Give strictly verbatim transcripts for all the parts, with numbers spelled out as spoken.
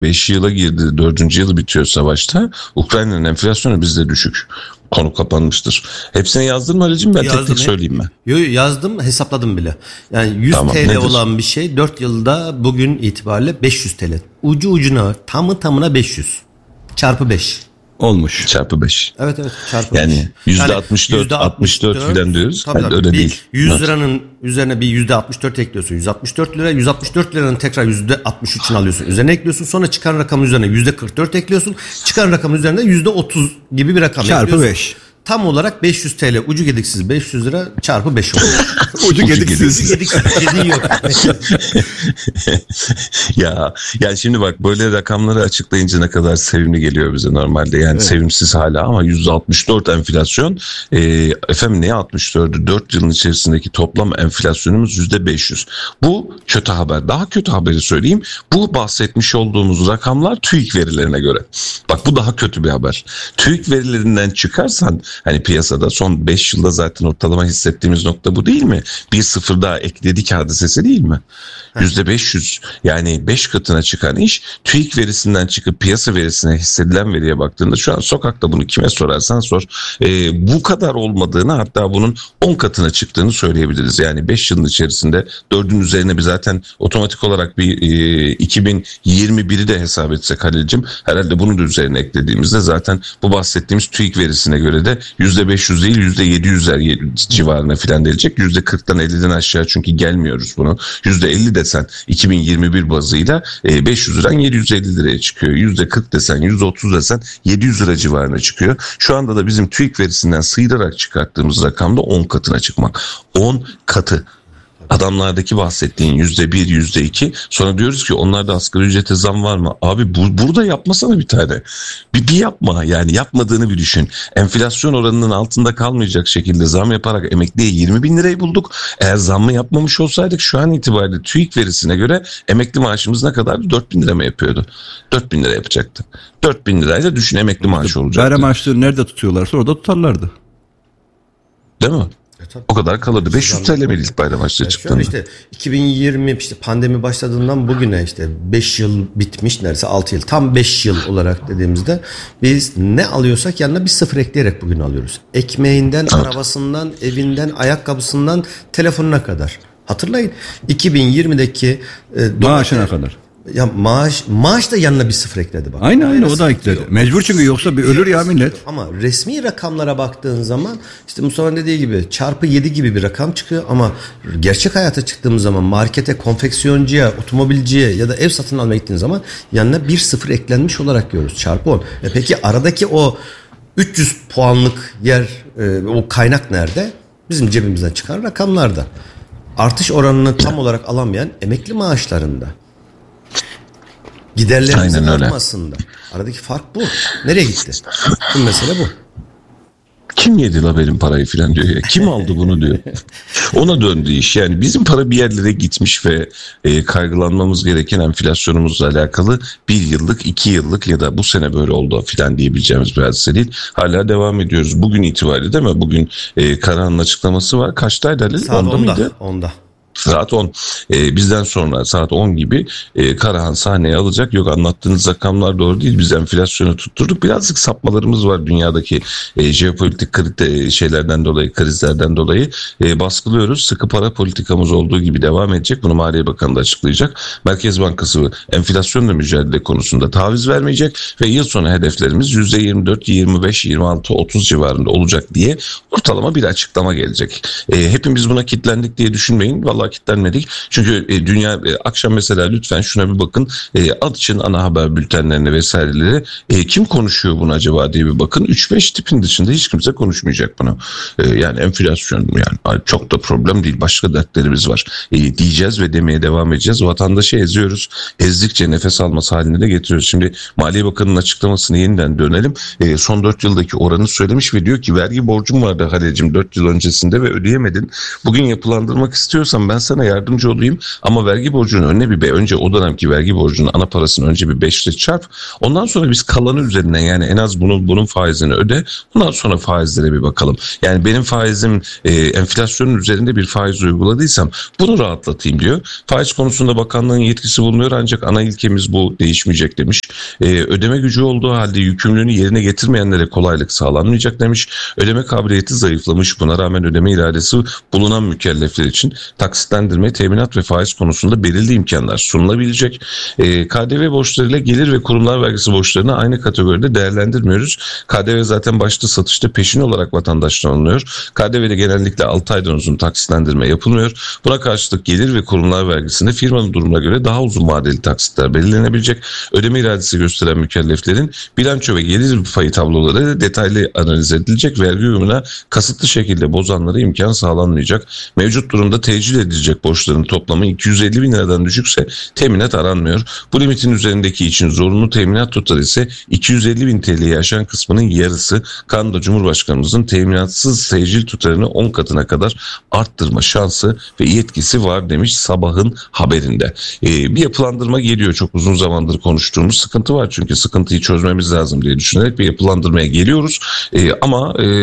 beş yıla girdi, dördüncü yılı bitiyor savaşta. Ukrayna'nın enflasyonu bizde düşük. Konu kapanmıştır. Hepsini yazdın mı Ali'cim? Ben yazdım tek tek söyleyeyim mi? Yo, yazdım, hesapladım bile. Yani yüz tamam, T L nedir? olan bir şey dört yılda bugün itibariyle beş yüz T L. Ucu ucuna, tamı tamına beş yüz. Çarpı beş. Olmuş. Çarpı beş. Evet evet çarpı yani beş. yüzde altmış dört, altmış dört filan diyoruz. Tabii, tabii. Öyle bir değil. yüz evet. liranın üzerine bir yüzde altmış dört ekliyorsun. yüz altmış dört lira. yüz altmış dört liranın tekrar yüzde altmış üçünü alıyorsun. Üzerine ekliyorsun. Sonra çıkan rakamın üzerine yüzde kırk dört ekliyorsun. Çıkan rakamın üzerine yüzde otuz gibi bir rakam çarpı ekliyorsun. beş. Tam olarak beş yüz T L ucu gediksiz beş yüz lira çarpı beş oluyor. Ucu gediksiz. Ucu gediksiz dediğin yok. ya yani şimdi bak böyle rakamları açıklayınca ne kadar sevimli geliyor bize normalde. Yani evet. Sevimsiz hala ama yüzde altmış dört enflasyon. E, efendim ne altmış dördü? dört yılın içerisindeki toplam enflasyonumuz yüzde beş yüz. Bu kötü haber. Daha kötü haberi söyleyeyim. Bu bahsetmiş olduğumuz rakamlar TÜİK verilerine göre. Bak bu daha kötü bir haber. TÜİK verilerinden çıkarsan hani piyasada son beş yılda zaten ortalama hissettiğimiz nokta bu değil mi? Bir sıfır daha ekledik hadisesi değil mi? yüzde beş yüz yani beş katına çıkan iş TÜİK verisinden çıkıp piyasa verisine hissedilen veriye baktığında şu an sokakta bunu kime sorarsan sor e, bu kadar olmadığını hatta bunun on katına çıktığını söyleyebiliriz. Yani beş yılın içerisinde dördün üzerine bir zaten otomatik olarak bir e, iki bin yirmi biri de hesap etsek Halil'cim herhalde bunu da üzerine eklediğimizde zaten bu bahsettiğimiz TÜİK verisine göre de yüzde beş yüz değil yüzde yedi yüzler civarına filan gelecek. yüzde kırktan elliden aşağı çünkü gelmiyoruz bunu. yüzde elli desen iki bin yirmi bir bazıyla beş yüz liradan yedi yüz elli liraya çıkıyor. yüzde kırk desen yüzde otuz desen yedi yüz lira civarına çıkıyor. Şu anda da bizim TÜİK verisinden sıyırarak çıkarttığımız rakamda on katına çıkmak. on katı. Adamlardaki bahsettiğin yüzde bir, yüzde iki. Sonra diyoruz ki onlarda asgari ücrete zam var mı? Abi bu, burada yapmasana bir tane. Bir, bir yapma yani yapmadığını bir düşün. Enflasyon oranının altında kalmayacak şekilde zam yaparak emekliye yirmi bin lirayı bulduk. Eğer zammı yapmamış olsaydık şu an itibariyle TÜİK verisine göre emekli maaşımız ne kadardı? dört bin lira mı yapıyordu? dört bin lira yapacaktı. dört bin lirayla düşün emekli maaşı olacaktı. Bayram maaşları nerede tutuyorlarsa orada tutarlardı. Değil mi? O kadar kalırdı. beş yüz T L mi ilk bayram açlığı çıktığında? İşte iki bin yirmi işte pandemi başladığından bugüne işte beş yıl bitmiş neredeyse altı yıl. Tam beş yıl olarak dediğimizde biz ne alıyorsak yanına bir sıfır ekleyerek bugün alıyoruz. Ekmeğinden, evet. Arabasından, evinden, ayakkabısından, telefonuna kadar. Hatırlayın iki bin yirmideki e, maaşına kadar. Ya maaş maaş da yanına bir sıfır ekledi bak. Aynen aynen o da ekledi. Yok. Mecbur çünkü yoksa bir ölür ya millet. Ama resmi rakamlara baktığın zaman işte Mustafa'nın dediği gibi çarpı yedi gibi bir rakam çıkıyor ama gerçek hayata çıktığımız zaman markete, konfeksiyoncuya, otomobilciye ya da ev satın almaya gittiğin zaman yanına bir sıfır eklenmiş olarak görüyoruz. Çarpı on. E peki aradaki o üç yüz puanlık yer e, o kaynak nerede? Bizim cebimizden çıkan rakamlarda. Artış oranını tam olarak alamayan emekli maaşlarında. Giderlerimizin artmasında. Aradaki fark bu. Nereye gitti? Bu mesele bu. Kim yedi la benim parayı filan diyor ya. Kim aldı bunu diyor. Ona döndü iş. Yani bizim para bir yerlere gitmiş ve e, kaygılanmamız gereken enflasyonumuzla alakalı bir yıllık, iki yıllık ya da bu sene böyle oldu filan diyebileceğimiz bir hadise değil. Hala devam ediyoruz. Bugün itibariyle değil mi? Bugün e, Karahan'ın açıklaması var. Kaçtaydı Halil? Saat onda, onda mıydı? onda. Saat on. Ee, bizden sonra saat on gibi e, Karahan sahneye alacak. Yok anlattığınız rakamlar doğru değil. Biz enflasyonu tutturduk. Birazcık sapmalarımız var dünyadaki e, jeopolitik kriz, şeylerden dolayı, krizlerden dolayı e, baskılıyoruz. Sıkı para politikamız olduğu gibi devam edecek. Bunu Maliye Bakanı da açıklayacak. Merkez Bankası enflasyonla mücadele konusunda taviz vermeyecek ve yıl sonu hedeflerimiz yüzde yirmi dört, yirmi beş, yirmi altı, otuz civarında olacak diye ortalama bir açıklama gelecek. E, hepimiz buna kilitlendik diye düşünmeyin. Vallahi kilitlenmedik. Çünkü e, dünya e, akşam mesela lütfen şuna bir bakın. E, Açın ana haber bültenlerine vesaireleri. E, kim konuşuyor bunu acaba diye bir bakın. üç beş tipin dışında hiç kimse konuşmayacak bunu. E, yani enflasyon yani çok da problem değil. Başka dertlerimiz var. E, diyeceğiz ve demeye devam edeceğiz. Vatandaşı eziyoruz. Ezdikçe nefes alması haline de getiriyoruz. Şimdi Maliye Bakanı'nın açıklamasını yeniden dönelim. E, son dört yıldaki oranı söylemiş ve diyor ki vergi borcum vardı Halil'cim dört yıl öncesinde ve ödeyemedin. Bugün yapılandırmak istiyorsan ben sana yardımcı olayım ama vergi borcunun önüne bir be önce o dönemki vergi borcunun ana parasını önce bir beşle çarp. Ondan sonra biz kalanı üzerinden yani en az bunun bunun faizini öde. Ondan sonra faizlere bir bakalım. Yani benim faizim e, enflasyonun üzerinde bir faiz uyguladıysam bunu rahatlatayım diyor. Faiz konusunda bakanlığın yetkisi bulunuyor ancak ana ilkemiz bu, değişmeyecek demiş. E, ödeme gücü olduğu halde yükümlülüğünü yerine getirmeyenlere kolaylık sağlanmayacak demiş. Ödeme kabiliyeti zayıflamış. Buna rağmen ödeme iradesi bulunan mükellefler için taksitlendirme, teminat ve faiz konusunda belirli imkanlar sunulabilecek. E, K D V borçlarıyla gelir ve kurumlar vergisi borçlarını aynı kategoride değerlendirmiyoruz. K D V zaten başta satışta peşin olarak vatandaştan alınıyor. K D V'de genellikle altı aydan uzun taksitlendirme yapılmıyor. Buna karşılık gelir ve kurumlar vergisinde firmanın durumuna göre daha uzun vadeli taksitler belirlenebilecek. Ödeme iradesi gösteren mükelleflerin bilanço ve gelir payı tabloları detaylı analiz edilecek. Vergi uyumuna kasıtlı şekilde bozanlara imkan sağlanmayacak. Mevcut durumda tecil edilecek borçların toplamı iki yüz elli bin liradan düşükse teminat aranmıyor. Bu limitin üzerindeki için zorunlu teminat tutarı ise iki yüz elli bin T L'yi aşan kısmının yarısı. Kanunda Cumhurbaşkanımızın teminatsız tecil tutarını on katına kadar arttırma şansı ve yetkisi var demiş Sabah'ın haberinde. Ee, bir yapılandırma geliyor. Çok uzun zamandır konuştuğumuz sıkıntı var. Çünkü sıkıntıyı çözmemiz lazım diye düşünerek bir yapılandırmaya geliyoruz. Ee, ama e,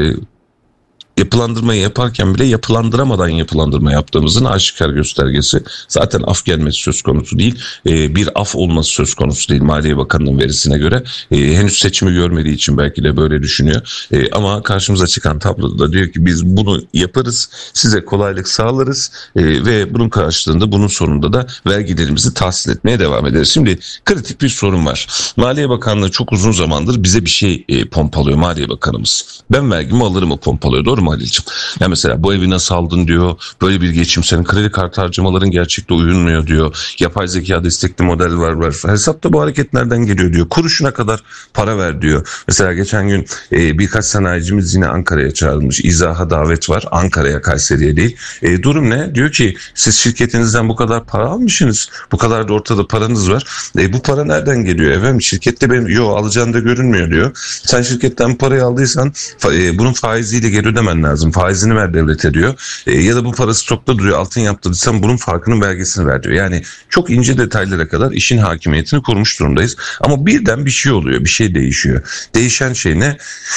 yapılandırmayı yaparken bile yapılandıramadan yapılandırma yaptığımızın aşikar göstergesi. Zaten af gelmesi söz konusu değil. E, bir af olması söz konusu değil Maliye Bakanı'nın verisine göre. E, henüz seçimi görmediği için belki de böyle düşünüyor. E, ama karşımıza çıkan tabloda da diyor ki biz bunu yaparız, size kolaylık sağlarız e, ve bunun karşılığında bunun sonunda da vergilerimizi tahsil etmeye devam ederiz. Şimdi kritik bir sorun var. Maliye Bakanlığı çok uzun zamandır bize bir şey e, pompalıyor Maliye Bakanımız. Ben vergimi alırım mı pompalıyor, doğru mu Halil'ciğim? Ya mesela bu evi nasıl aldın diyor. Böyle bir geçim, senin kredi kartı harcamaların gerçekte uyulmuyor diyor. Yapay zeka destekli model var var. Hesapta bu hareket nereden geliyor diyor. Kuruşuna kadar para ver diyor. Mesela geçen gün e, birkaç sanayicimiz yine Ankara'ya çağrılmış. İzaha davet var. Ankara'ya, Kayseri'ye değil. E, durum ne? Diyor ki siz şirketinizden bu kadar para almışsınız. Bu kadar da ortada paranız var. E, bu para nereden geliyor efendim? Şirkette benim yok alacağım da görünmüyor diyor. Sen şirketten parayı aldıysan e, bunun faiziyle geri ödemen lazım. Faizini ver devlete diyor. E, ya da bu para stokta duruyor, altın yaptırdıysan bunun farkının vergisini ver diyor. Yani çok ince detaylara kadar işin hakimiyetini kurmuş durumdayız. Ama birden bir şey oluyor, bir şey değişiyor. Değişen şey ne?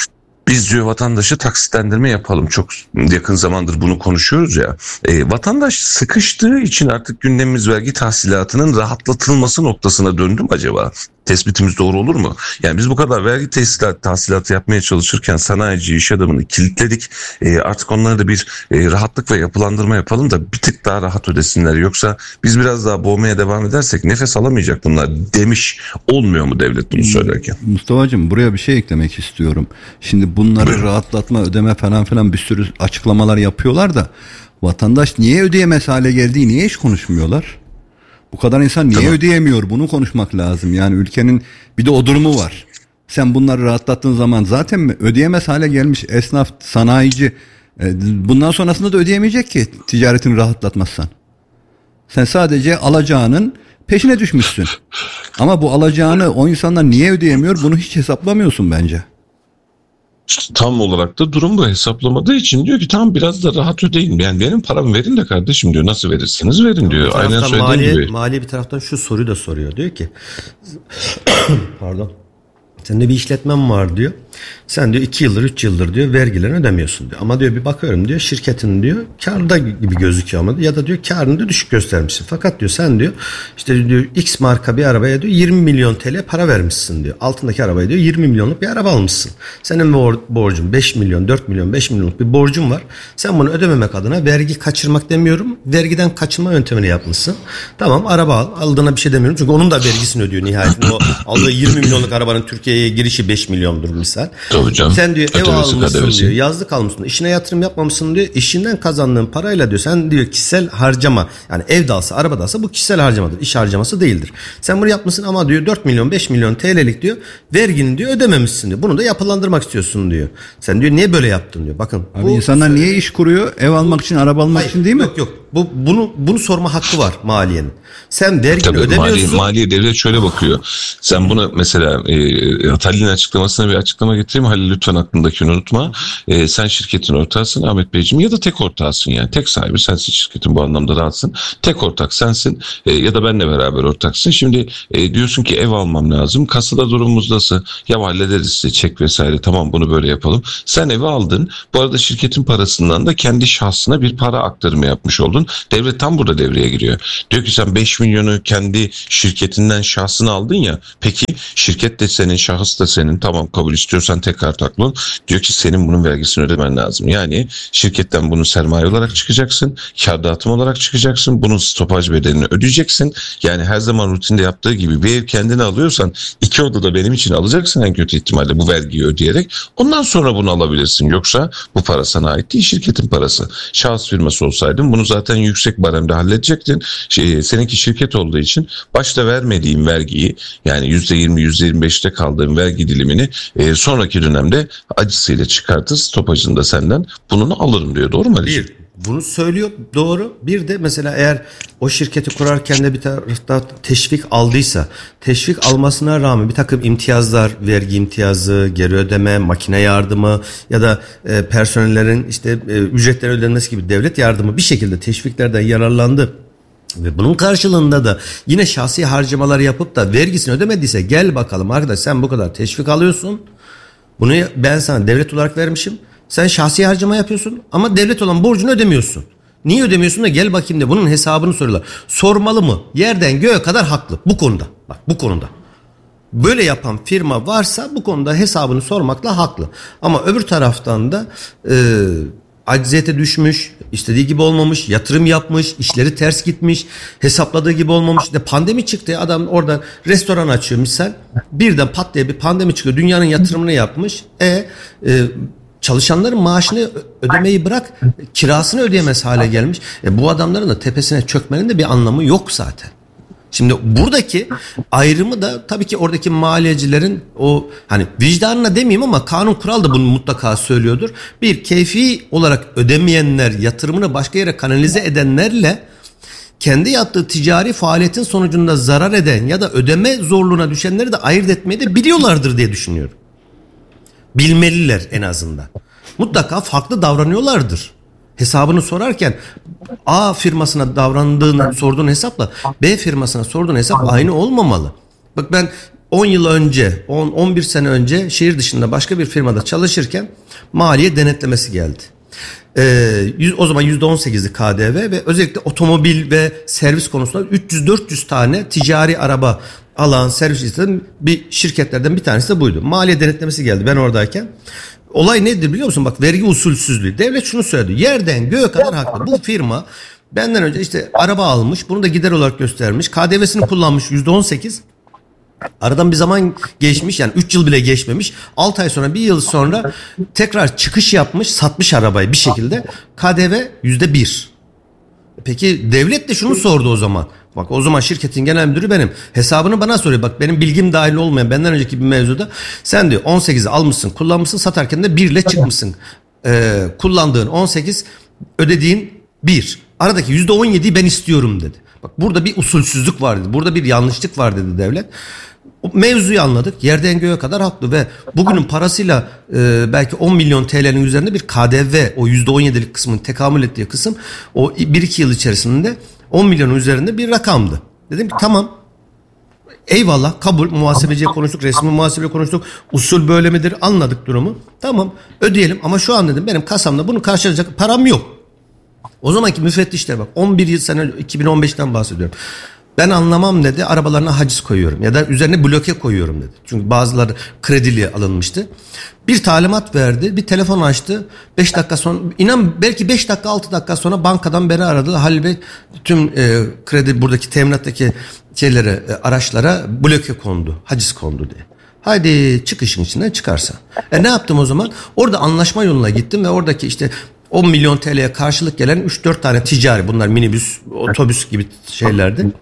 Biz diyor vatandaşı taksitlendirme yapalım. Çok yakın zamandır bunu konuşuyoruz ya. E, vatandaş sıkıştığı için artık gündemimiz vergi tahsilatının rahatlatılması noktasına döndü mü acaba? Tespitimiz doğru olur mu? Yani biz bu kadar vergi tahsilat, tahsilatı yapmaya çalışırken sanayici, iş adamını kilitledik. E, artık onlara da bir e, rahatlık ve yapılandırma yapalım da bir tık daha rahat ödesinler. Yoksa biz biraz daha boğmaya devam edersek nefes alamayacak bunlar demiş olmuyor mu devlet bunu söylerken? Mustafa'cığım buraya bir şey eklemek istiyorum. Şimdi bunları Buyurun. rahatlatma, ödeme falan filan bir sürü açıklamalar yapıyorlar da vatandaş niye ödeyemez hale geldiği niye hiç konuşmuyorlar? Bu kadar insan niye tamam. ödeyemiyor? Bunu konuşmak lazım. Yani ülkenin bir de o durumu var. Sen bunları rahatlattığın zaman zaten mi ödeyemez hale gelmiş esnaf, sanayici bundan sonrasında da ödeyemeyecek ki ticaretini rahatlatmazsan. Sen sadece alacağının peşine düşmüşsün. Ama bu alacağını o insanlar niye ödeyemiyor? Bunu hiç hesaplamıyorsun bence. Tam olarak da durum bu, hesaplamadığı için diyor ki tamam biraz da rahat ödeyin. Yani benim paramı verin de kardeşim diyor. Nasıl verirseniz verin diyor. Aynen söylediğim maliye, gibi. Maliye bir taraftan şu soruyu da soruyor. Diyor ki pardon. Senin bir işletmen var diyor. Sen diyor iki yıldır üç yıldır diyor vergilerini ödemiyorsun diyor. Ama diyor bir bakıyorum diyor şirketin diyor kârda gibi gözüküyor ama ya da diyor kârını da düşük göstermişsin. Fakat diyor sen diyor işte diyor X marka bir arabaya diyor yirmi milyon T L para vermişsin diyor. Altındaki arabaya diyor yirmi milyonluk bir araba almışsın. Senin borcun beş milyon, dört milyon, beş milyonluk bir borcun var. Sen bunu ödememek adına vergi kaçırmak demiyorum. Vergiden kaçınma yöntemini yapmışsın. Tamam araba al. Aldığına bir şey demiyorum. Çünkü onun da vergisini ödüyor nihayetinde. O aldığı yirmi milyonluk arabanın Türkiye'ye girişi beş milyondur misal. Sen diyor ev almışsın diyor, yazlık almışsın, işine yatırım yapmamışsın diyor, işinden kazandığın parayla diyor sen diyor kişisel harcama, yani ev de alsa araba da alsa bu kişisel harcamadır, iş harcaması değildir. Sen bunu yapmışsın ama diyor dört milyon beş milyon T L'lik diyor vergini diyor ödememişsin diyor, bunu da yapılandırmak istiyorsun diyor. Sen diyor niye böyle yaptın diyor. Bakın abi bu, insanlar niye iş kuruyor, ev almak için, araba almak hayır, için değil mi? Yok yok Bu bunu bunu sorma hakkı var maliyenin. Sen vergini Tabii, ödemiyorsun. Maliye, maliye devlet şöyle bakıyor. Sen bunu mesela e, Halil'in açıklamasına bir açıklama getireyim. Halil lütfen aklındakini unutma. E, sen şirketin ortağısın Ahmet Beyciğim ya da tek ortağısın yani. Tek sahibi sensin, şirketin bu anlamda rahatsın. Tek ortak sensin e, ya da benle beraber ortaksın. Şimdi e, diyorsun ki ev almam lazım. Kasada durumumuz nasıl? Ya hallederiz size çek vesaire, tamam bunu böyle yapalım. Sen evi aldın. Bu arada şirketin parasından da kendi şahsına bir para aktarımı yapmış oldun. Devlet tam burada devreye giriyor. Diyor ki sen beş milyonu kendi şirketinden şahsına aldın ya. Peki şirket de senin, şahıs da senin. Tamam kabul, istiyorsan tekrar taklı ol. Diyor ki senin bunun vergisini ödemen lazım. Yani şirketten bunu sermaye olarak çıkacaksın. Kâr dağıtım olarak çıkacaksın. Bunun stopaj bedelini ödeyeceksin. Yani her zaman rutinde yaptığı gibi bir ev kendine alıyorsan iki odada benim için alacaksın en kötü ihtimalle bu vergiyi ödeyerek. Ondan sonra bunu alabilirsin. Yoksa bu para sana ait değil, şirketin parası. Şahıs firması olsaydın bunu zaten yüksek baremde halledecektin. Şey, seninki şirket olduğu için başta vermediğim vergiyi, yani yüzde yirmi yüzde yirmi beşte kaldığım vergi dilimini e, sonraki dönemde acısıyla çıkartır, stopajını da senden bununu alırım diyor. Doğru mu Ali'ciğim? Bir, bunu söylüyor, doğru. Bir de mesela eğer o şirketi kurarken de bir tarafta teşvik aldıysa, teşvik almasına rağmen bir takım imtiyazlar, vergi imtiyazı, geri ödeme, makine yardımı ya da e, personellerin işte e, ücretleri ödenmesi gibi devlet yardımı bir şekilde teşviklerden yararlandı. Ve bunun karşılığında da yine şahsi harcamalar yapıp da vergisini ödemediyse, gel bakalım arkadaş sen bu kadar teşvik alıyorsun. Bunu ben sana devlet olarak vermişim. Sen şahsi harcama yapıyorsun ama devlet olan borcunu ödemiyorsun. Niye ödemiyorsun da gel bakayım de bunun hesabını soruyorlar. Sormalı mı? Yerden göğe kadar haklı bu konuda. Bak bu konuda. Böyle yapan firma varsa bu konuda hesabını sormakla haklı. Ama öbür taraftan da e, acziyete düşmüş, istediği gibi olmamış, yatırım yapmış, işleri ters gitmiş, hesapladığı gibi olmamış. İşte pandemi çıktı, adam oradan restoran açıyor misal. Birden pat diye bir pandemi çıkıyor. Dünyanın yatırımını yapmış. E, e çalışanların maaşını ödemeyi bırak, kirasını ödeyemez hale gelmiş. E, bu adamların da tepesine çökmenin de bir anlamı yok zaten. Şimdi buradaki ayrımı da tabii ki oradaki maliyecilerin o hani vicdanına demeyeyim ama kanun kural da bunu mutlaka söylüyordur. Bir, keyfi olarak ödemeyenler, yatırımını başka yere kanalize edenlerle kendi yaptığı ticari faaliyetin sonucunda zarar eden ya da ödeme zorluğuna düşenleri de ayırt etmeyi de biliyorlardır diye düşünüyorum. Bilmeliler en azından. Mutlaka farklı davranıyorlardır. Hesabını sorarken A firmasına davrandığını sorduğun hesapla B firmasına sorduğun hesap aynı olmamalı. Bak ben on yıl önce, on on bir sene önce şehir dışında başka bir firmada çalışırken maliye denetlemesi geldi. Ee, o zaman yüzde on sekizdi K D V ve özellikle otomobil ve servis konusunda üç yüz dört yüz tane ticari araba alan servis istedim. Bir şirketlerden bir tanesi de buydu. Maliye denetlemesi geldi ben oradayken. Olay nedir biliyor musun? Bak vergi usulsüzlüğü. Devlet şunu söyledi. Yerden göğe kadar haklı. Bu firma benden önce işte araba almış. Bunu da gider olarak göstermiş. K D V'sini kullanmış yüzde on sekiz. Aradan bir zaman geçmiş, yani üç yıl bile geçmemiş. altı ay sonra, bir yıl sonra tekrar çıkış yapmış, satmış arabayı bir şekilde. K D V yüzde bir. Peki devlet de şunu sordu o zaman. Bak o zaman şirketin genel müdürü benim. Hesabını bana soruyor. Bak benim bilgim dahil olmayan benden önceki bir mevzuda sen diyor on sekizi almışsın, kullanmışsın, satarken de bir ile çıkmışsın. Ee, kullandığın on sekiz, ödediğin bir. Aradaki yüzde on yediyi ben istiyorum dedi. Bak burada bir usulsüzlük var dedi. Burada bir yanlışlık var dedi devlet. O mevzuyu anladık. Yerden göğe kadar haklı ve bugünün parasıyla e, belki on milyon T L'nin üzerinde bir K D V, o yüzde on yedilik kısmın tekamül ettiği kısım o bir iki yıl içerisinde on milyonun üzerinde bir rakamdı. Dedim ki tamam, eyvallah, kabul, muhasebeciye konuştuk, resmi muhasebeye konuştuk, usul böyle midir, anladık durumu. Tamam ödeyelim ama şu an dedim benim kasamda bunu karşılayacak param yok. O zamanki müfettişler, bak on bir yıl sene iki bin on beşten bahsediyorum. Ben anlamam dedi, arabalarına haciz koyuyorum ya da üzerine bloke koyuyorum dedi. Çünkü bazıları kredili alınmıştı. Bir talimat verdi, bir telefon açtı. beş dakika sonra, inan belki beş dakika altı dakika sonra bankadan beni aradı. Halil Bey tüm e, kredi buradaki teminattaki şeylere, e, araçlara bloke kondu, haciz kondu diye. Haydi çık işin içinden çıkarsan. E ne yaptım o zaman? Orada anlaşma yoluna gittim ve oradaki işte on milyon T L'ye karşılık gelen üç dört tane ticari, bunlar minibüs, otobüs gibi şeylerdi.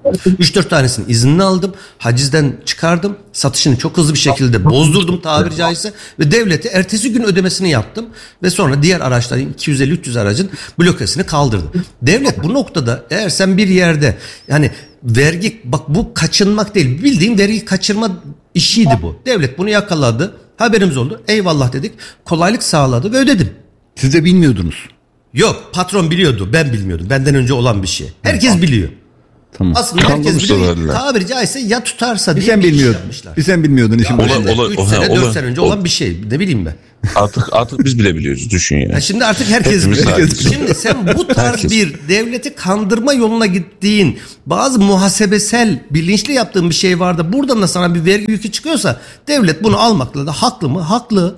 üç dört tanesinin iznini aldım. Hacizden çıkardım. Satışını çok hızlı bir şekilde bozdurdum tabiri caizse. Ve devlete ertesi gün ödemesini yaptım. Ve sonra diğer araçların iki yüz elli üç yüz aracın blokesini kaldırdı. Devlet bu noktada eğer sen bir yerde yani vergi, bak bu kaçınmak değil, bildiğin vergi kaçırma işiydi bu. Devlet bunu yakaladı. Haberimiz oldu. Eyvallah dedik. Kolaylık sağladı ve ödedim. Siz de bilmiyordunuz. Yok, patron biliyordu. Ben bilmiyordum. Benden önce olan bir şey. Herkes tamam. biliyor. Tamam. Aslında herkes biliyor. Tabiri caizse ya tutarsa diye sen bilmiyordun. Bir sen bilmiyordun işin başında. üç sene dört sene önce olan bir şey. Ne bileyim ben. Artık artık biz bile biliyoruz. Düşün yani. Ya şimdi artık herkes biliyor. Şimdi sen bu tarz herkes. bir devleti kandırma yoluna gittiğin, bazı muhasebesel bilinçli yaptığın bir şey var da buradan da sana bir vergi yükü çıkıyorsa devlet bunu almakla da haklı mı? Haklı.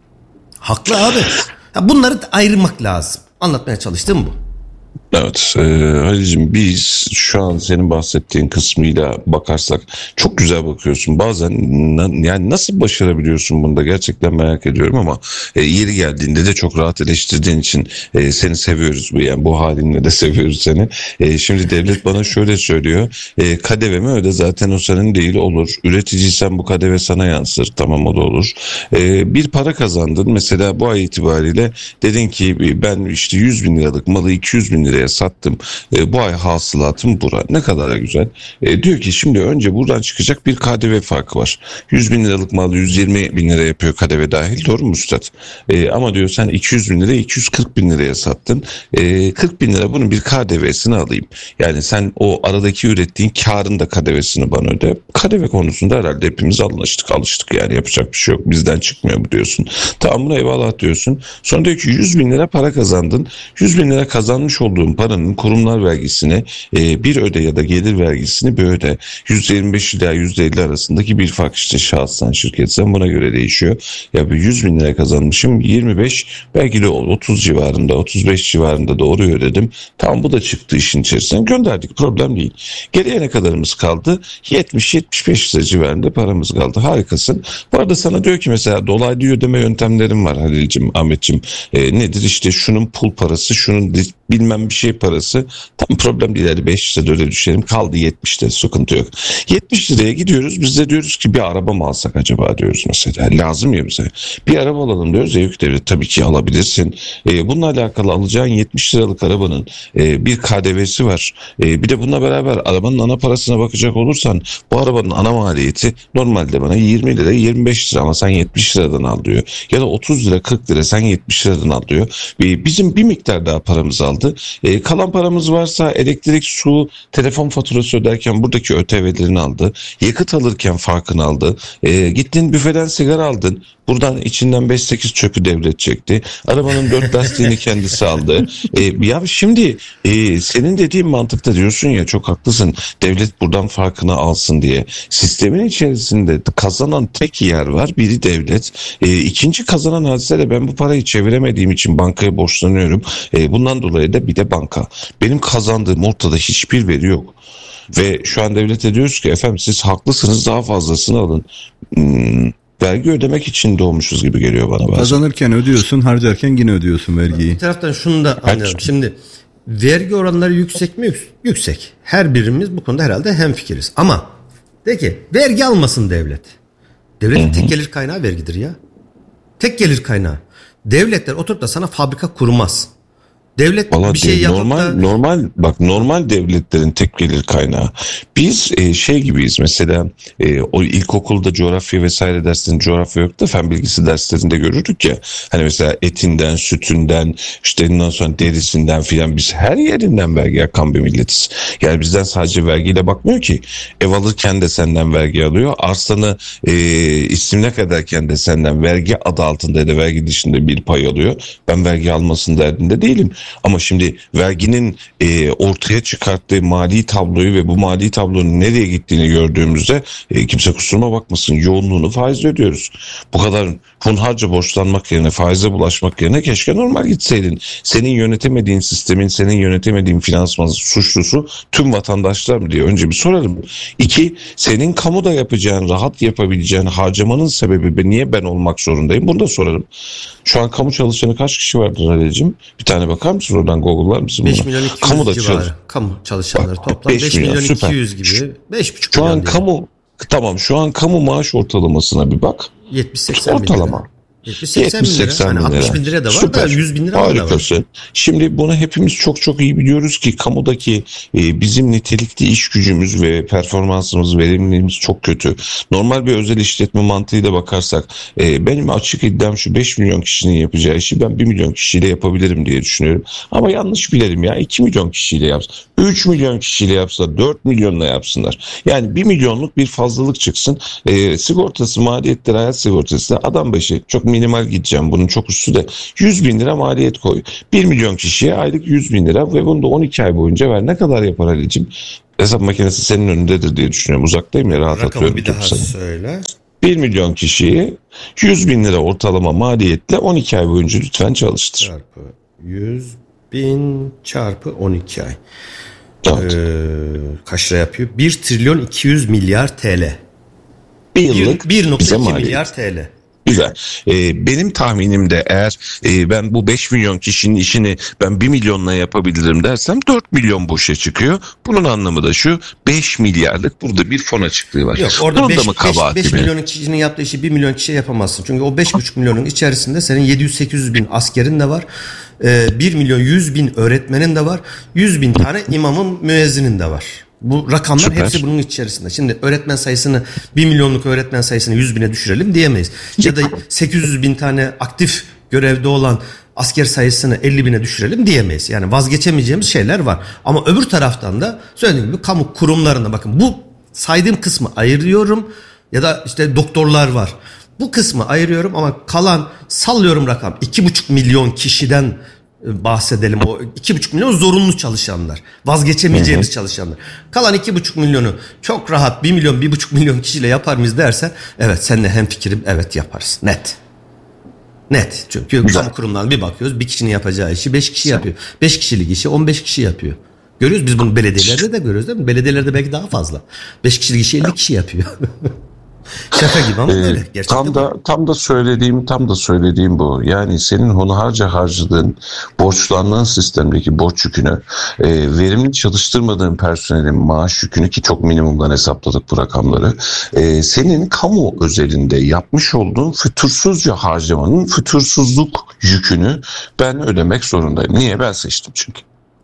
Haklı abi. Ya bunları ayırmak lazım. Anlatmaya çalıştığım bu. Evet e, Halil'cim, biz şu an senin bahsettiğin kısmıyla bakarsak çok güzel bakıyorsun. Bazen na, yani nasıl başarabiliyorsun bunu da gerçekten merak ediyorum ama e, yeri geldiğinde de çok rahat eleştirdiğin için e, seni seviyoruz. Bu yani bu halinle de seviyoruz seni. E, şimdi devlet bana şöyle söylüyor. E, K D V'mi öde, zaten o senin değil, olur. Üreticiysen bu K D V sana yansır. Tamam, o da olur. E, bir para kazandın. Mesela bu ay itibariyle dedin ki ben işte yüz bin liralık malı iki yüz bin liraya sattım. E, bu ay hasılatım bura. Ne kadar da güzel. E, diyor ki şimdi önce buradan çıkacak bir K D V farkı var. yüz bin liralık mal yüz yirmi bin lira yapıyor K D V dahil. Doğru mu üstad? E, ama diyor sen iki yüz bin liraya iki yüz kırk bin liraya sattın. E, kırk bin lira bunun bir K D V'sini alayım. Yani sen o aradaki ürettiğin karın da K D V'sini bana öde. K D V konusunda herhalde hepimiz anlaştık, alıştık yani, yapacak bir şey yok. Bizden çıkmıyor bu diyorsun. Tamam, buna eyvallah diyorsun. Sonra diyor ki yüz bin lira para kazandın. yüz bin lira kazanmış olduğun paranın kurumlar vergisini e, bir öde ya da gelir vergisini bir öde. yüzde yirmi beş ila yüzde elli arasındaki bir fark, işte şahsen şirketsen buna göre değişiyor. Ya bir yüz bin lira kazanmışım, yirmi beş belki de otuz civarında, otuz beş civarında doğru ödedim. Tamam, bu da çıktı işin içerisinden, gönderdik, problem değil. Geriye ne kadarımız kaldı? yetmiş yetmiş beş lira civarında paramız kaldı. Harikasın. Bu arada sana diyor ki mesela dolaylı ödeme yöntemlerim var Halil'cim, Ahmet'cim. E, nedir? İşte şunun pul parası, şunun bilmem bir şey parası. Tam problem değil. Hadi beş lira öyle düşelim. Kaldı yetmiş lira, sıkıntı yok. yetmiş liraya gidiyoruz. Biz de diyoruz ki bir araba mı alsak acaba diyoruz mesela. Lazım ya bize. Bir araba alalım diyoruz. Ya yük devlet, tabii ki alabilirsin. E, bununla alakalı alacağın yetmiş liralık arabanın e, bir K D V'si var. E, bir de bununla beraber arabanın ana parasına bakacak olursan bu arabanın ana maliyeti normalde bana yirmi lira yirmi beş lira ama sen yetmiş liradan al diyor. Ya da otuz lira kırk lira sen yetmiş liradan al diyor. E, bizim bir miktar daha paramızı aldı. E, kalan paramız varsa elektrik, su, telefon faturası öderken buradaki ÖTV'lerini aldı. Yakıt alırken farkını aldı. E, gittin büfeden sigara aldın. Buradan içinden beş sekiz çöpü devlet çekti. Arabanın dört lastiğini kendisi aldı. E, ya şimdi e, senin dediğin mantıkta diyorsun ya, çok haklısın. Devlet buradan farkını alsın diye. Sistemin içerisinde kazanan tek yer var. Biri devlet. E, ikinci kazanan hadise de ben bu parayı çeviremediğim için bankaya borçlanıyorum. E, bundan dolayı da bir de banka. Benim kazandığım ortada hiçbir veri yok. Ve şu an devlete diyoruz ki efendim siz haklısınız, daha fazlasını alın. Hmm, vergi ödemek için doğmuşuz gibi geliyor bana bazen. Kazanırken ödüyorsun, harcarken yine ödüyorsun vergiyi. Bir taraftan şunu da anlıyorum. Şimdi vergi oranları yüksek mi? Yüksek. Her birimiz bu konuda herhalde hemfikiriz. Ama de ki vergi almasın devlet. Devletin tek gelir kaynağı vergidir ya. Tek gelir kaynağı. Devletler oturup da sana fabrika kurmaz. Devlet Vallahi bir şey yapıp normal, da... normal bak normal devletlerin tek gelir kaynağı. Biz e, şey gibiyiz mesela e, o ilkokulda coğrafya vesaire derslerinde coğrafya yok da fen bilgisi derslerinde görürdük ya. Hani mesela etinden, sütünden, işte ondan sonra derisinden filan biz her yerinden vergi yakan bir milletiz. Yani bizden sadece vergiyle bakmıyor ki. Ev alırken de senden vergi alıyor. Arsanı e, istimlak ederken de senden vergi adı altında ya da vergi dışında bir pay alıyor. Ben vergi almasın derdinde değilim. Ama şimdi verginin e, ortaya çıkarttığı mali tabloyu ve bu mali tablonun nereye gittiğini gördüğümüzde e, kimse kusuruma bakmasın, yoğunluğunu faizle ödüyoruz. Bu kadar hunharca borçlanmak yerine, faize bulaşmak yerine keşke normal gitseydin. Senin yönetemediğin sistemin, senin yönetemediğin finansman suçlusu tüm vatandaşlar mı diye önce bir sorarım. İki, senin kamuda yapacağın, rahat yapabileceğin harcamanın sebebi niye ben olmak zorundayım? Bunu da sorarım. Şu an kamu çalışanı kaç kişi vardır Halil'cim? Bir tane bakar mısın? mısın oradan, Google'lar mısın? beş milyon iki yüz Kamuda civarı. çalış. Kamu çalışanları Bak, toplam beş milyon iki yüz gibi. beş buçuk Şu milyon an diyelim. kamu tamam şu an kamu maaş ortalamasına bir bak. yetmiş seksen bin Ortalama. lira. yetmiş seksen bin lira. seksen Yani bin lira. altmış bin liraya da var Süper. da yüz bin lira da var. Harikasın. Şimdi bunu hepimiz çok çok iyi biliyoruz ki kamudaki e, bizim nitelikli iş gücümüz ve performansımız, verimliliğimiz çok kötü. Normal bir özel işletme mantığıyla bakarsak e, benim açık iddiam şu: beş milyon kişinin yapacağı işi ben bir milyon kişiyle yapabilirim diye düşünüyorum. Ama yanlış bilerim ya, iki milyon kişiyle yapsın. üç milyon kişiyle yapsa, dört milyonla yapsınlar. Yani bir milyonluk bir fazlalık çıksın. E, sigortası, maliyetleri, hayat sigortası da adam başı çok minimal gideceğim. Bunun çok üstü de yüz bin lira maliyet koy. bir milyon kişiye aylık yüz bin lira ve bunu da on iki ay boyunca ver. Ne kadar yapar Ali'cim? Hesap makinesi senin önündedir diye düşünüyorum. Uzaktayım ya, rahat Rakamı atıyorum. bir daha sana. söyle. bir milyon kişiyi yüz bin lira ortalama maliyetle on iki ay boyunca lütfen çalıştır. Çarpı yüz bin çarpı on iki ay. Evet. Ee, kaç lira yapıyor? bir trilyon iki yüz milyar T L. Bir yıllık bir nokta bize iki maliyet. milyar T L. Güzel. Ee, benim tahminimde eğer e, ben bu beş milyon kişinin işini ben bir milyonla yapabilirim dersem dört milyon boşa çıkıyor. Bunun anlamı da şu: beş milyarlık burada bir fon açıklığı var. Yok, orada Bunun beş, da mı kabahati beş benim? milyon kişinin yaptığı işi bir milyon kişiye yapamazsın. Çünkü o beş buçuk milyonun içerisinde senin yedi yüz sekiz yüz bin askerin de var. bir milyon yüz bin öğretmenin de var. yüz bin tane imamın, müezzinin de var. Bu rakamlar Süper. hepsi bunun içerisinde. Şimdi öğretmen sayısını, bir milyonluk öğretmen sayısını yüz bine düşürelim diyemeyiz. Ya da sekiz yüz bin tane aktif görevde olan asker sayısını elli bine düşürelim diyemeyiz. Yani vazgeçemeyeceğimiz şeyler var. Ama öbür taraftan da söylediğim gibi kamu kurumlarında, bakın bu saydığım kısmı ayırıyorum. Ya da işte doktorlar var. Bu kısmı ayırıyorum ama kalan, sallıyorum rakam, iki buçuk milyon kişiden bahsedelim. O iki buçuk milyon zorunlu çalışanlar, vazgeçemeyeceğimiz çalışanlar. Kalan iki buçuk milyonu çok rahat bir milyon bir buçuk milyon kişiyle yapar mıyız dersen, evet, seninle hemfikirim, evet yaparız, net net. Çünkü Güzel. kamu kurumlarına bir bakıyoruz, bir kişinin yapacağı işi beş kişi yapıyor, beş kişilik işi on beş kişi yapıyor. Görüyoruz biz bunu, belediyelerde de görüyoruz değil mi? Belediyelerde belki daha fazla, beş kişilik işi elli kişi yapıyor. Şaka gibi ama öyle. Ee, Gerçekten tam da tam da söylediğim tam da söylediğim bu. Yani senin hunharca harcadığın, borçlandığın sistemdeki borç yükünü, e, verimli çalıştırmadığın personelin maaş yükünü, ki çok minimumdan hesapladık bu rakamları, e, senin kamu özelinde yapmış olduğun fütursuzca harcamanın fütursuzluk yükünü ben ödemek zorundayım. Niye? Ben seçtim çünkü.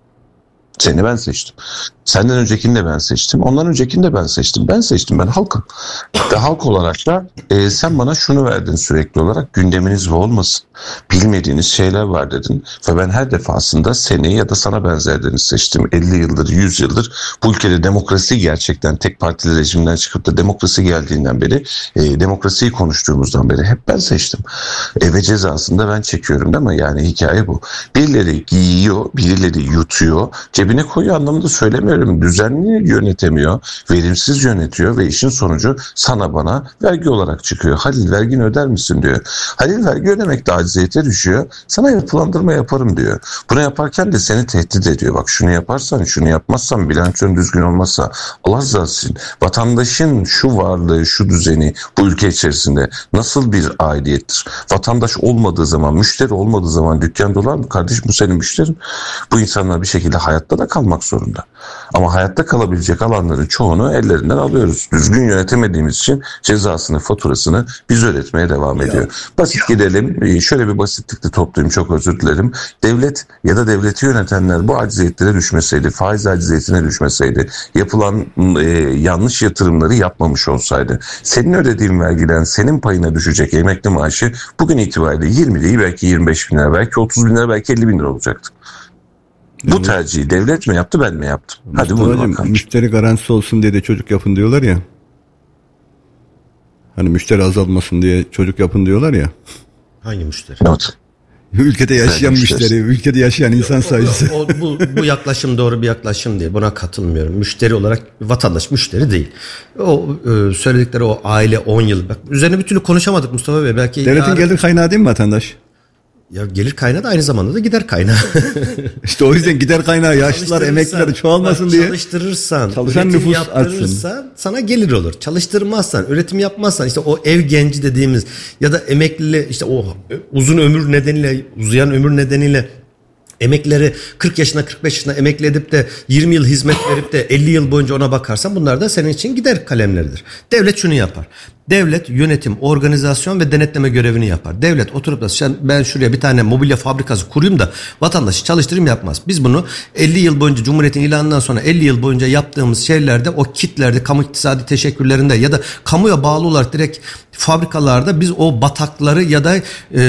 Seni ben seçtim. Senden öncekini de ben seçtim. Ondan öncekini de ben seçtim. Ben seçtim. Ben halkım. Ve halk olarak da e, sen bana şunu verdin sürekli olarak: gündeminiz bu olmasın, bilmediğiniz şeyler var dedin. Ve ben her defasında seni ya da sana benzerlerini seçtim. elli yıldır, yüz yıldır bu ülkede demokrasi, gerçekten tek partili rejimden çıkıp da demokrasi geldiğinden beri, e, demokrasiyi konuştuğumuzdan beri hep ben seçtim. E, ve cezasını da ben çekiyorum değil mi? Yani hikaye bu. Birileri giyiyor, birileri yutuyor, cebine koyuyor anlamında söylemiyorum. Düzenli yönetemiyor, verimsiz yönetiyor ve işin sonucu sana bana vergi olarak çıkıyor. Halil, vergini öder misin diyor. Halil vergi ödemekte aciziyete düşüyor. Sana yapılandırma yaparım diyor. Bunu yaparken de seni tehdit ediyor. Bak, şunu yaparsan, şunu yapmazsan, bilançon düzgün olmazsa, Allah razı olsun, vatandaşın şu varlığı, şu düzeni bu ülke içerisinde nasıl bir aidiyettir? Vatandaş olmadığı zaman, müşteri olmadığı zaman dükkan dolar mı? Kardeşim, bu senin müşterin. Bu insanlar bir şekilde hayatta da kalmak zorunda. Ama hayatta kalabilecek alanların çoğunu ellerinden alıyoruz. Düzgün yönetemediğimiz için cezasını, faturasını biz ödetmeye devam ya. ediyor. Basit ya. gidelim. Şöyle bir basitlikle toplayayım, çok özür dilerim. Devlet ya da devleti yönetenler bu aciziyetlere düşmeseydi, faiz aciziyetine düşmeseydi, yapılan e, yanlış yatırımları yapmamış olsaydı, senin ödediğin vergiden senin payına düşecek emekli maaşı bugün itibariyle yirmi değil, belki yirmi beş bin lira, belki otuz bin lira, belki elli bin lira olacaktı. Bu tercihi devlet mi yaptı, ben mi yaptım? Hadi bunu bakalım. Müşteri garantisi olsun diye de çocuk yapın diyorlar ya. Hani müşteri azalmasın diye çocuk yapın diyorlar ya. Hangi müşteri? Evet. Ülkede yaşayan müşteri, müşteri, ülkede yaşayan insan sayısı. O, o, bu, bu yaklaşım doğru bir yaklaşım değil. Buna katılmıyorum. Müşteri olarak vatandaş müşteri değil. O e, söyledikleri o aile on yıl. Bak, üzerine bir türlü konuşamadık Mustafa Bey. Belki devletin yarın... gelir kaynağı değil mi vatandaş? Ya gelir kaynağı da aynı zamanda da gider kaynağı. İşte o yüzden gider kaynağı yaşlılar, emekliler çoğalmasın diye. Çalıştırırsan, çalışan üretim nüfus yaptırırsan artsın. Sana gelir olur. Çalıştırmazsan, üretim yapmazsan, işte o ev genci dediğimiz ya da emekli, işte o uzun ömür nedeniyle, uzayan ömür nedeniyle emekleri kırk yaşına kırk beş yaşına emekli edip de yirmi yıl hizmet verip de elli yıl boyunca ona bakarsan bunlar da senin için gider kalemleridir. Devlet şunu yapar. Devlet yönetim, organizasyon ve denetleme görevini yapar. Devlet oturup da ben şuraya bir tane mobilya fabrikası kurayım da vatandaşı çalıştırayım yapmaz. Biz bunu elli yıl boyunca Cumhuriyet'in ilanından sonra elli yıl boyunca yaptığımız şeylerde o kitlerde kamu iktisadi teşekkürlerinde ya da kamuya bağlı olarak direkt fabrikalarda biz o batakları ya da e,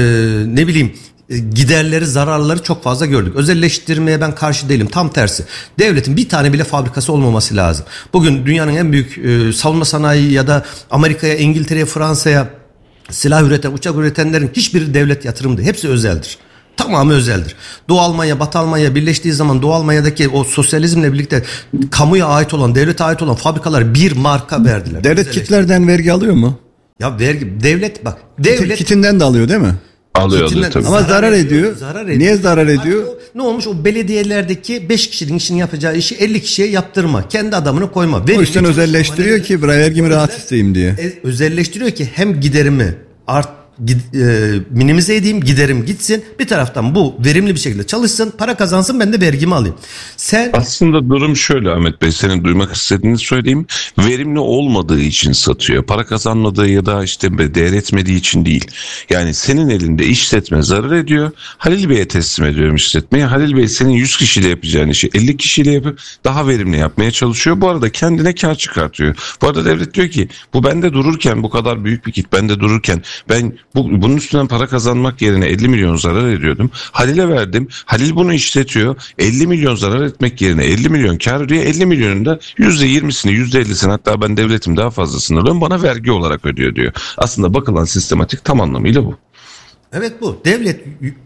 ne bileyim giderleri, zararları çok fazla gördük. Özelleştirmeye ben karşı değilim. Tam tersi. Devletin bir tane bile fabrikası olmaması lazım. Bugün dünyanın en büyük e, savunma sanayi ya da Amerika'ya, İngiltere'ye, Fransa'ya silah üreten, uçak üretenlerin hiçbiri devlet yatırımı değil. Hepsi özeldir. Tamamı özeldir. Doğu Almanya, Batı Almanya birleştiği zaman Doğu Almanya'daki o sosyalizmle birlikte kamuya ait olan, devlete ait olan fabrikalar bir marka verdiler. Devlet kitlerden vergi alıyor mu? Ya vergi, devlet bak. Devlet kitinden de alıyor değil mi? Alıyor tabii. Ama zarar, zarar ediyor. ediyor. Zarar ediyor. Niye zarar ediyor? O, ne olmuş? O belediyelerdeki beş kişinin işini yapacağı işi elli kişiye yaptırma. Kendi adamını koyma. O yüzden özelleştiriyor ki vergimi rahat isteyeyim diye. E, özelleştiriyor ki hem giderimi art e, minimize edeyim, giderim gitsin. Bir taraftan bu verimli bir şekilde çalışsın, para kazansın, ben de vergimi alayım. Sen aslında durum şöyle Ahmet Bey, senin duymak istediğini söyleyeyim. Verimli olmadığı için satıyor. Para kazanmadığı ya da işte değer etmediği için değil. Yani senin elinde işletme zarar ediyor. Halil Bey'e teslim ediyorum işletmeyi. Halil Bey senin yüz kişiyle yapacağın işi elli kişiyle yapıp daha verimli yapmaya çalışıyor. Bu arada kendine kar çıkartıyor. Bu arada devlet diyor ki bu bende dururken, bu kadar büyük bir kit bende dururken ben Bu, bunun üstünden para kazanmak yerine elli milyon zarar ediyordum. Halil'e verdim. Halil bunu işletiyor. elli milyon zarar etmek yerine elli milyon kar ediyor. elli milyonun da yüzde yirmisini, yüzde ellisini, hatta ben devletim daha fazlasını alıyorum, bana vergi olarak ödüyor diyor. Aslında bakılan sistematik tam anlamıyla bu. Evet bu. Devlet